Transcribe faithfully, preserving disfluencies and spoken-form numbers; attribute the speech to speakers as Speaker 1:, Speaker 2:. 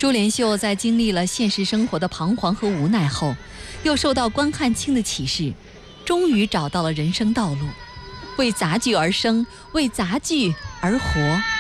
Speaker 1: 朱连秀在经历了现实生活的彷徨和无奈后，又受到关汉卿的启示，终于找到了人生道路，为杂剧而生，为杂剧而活。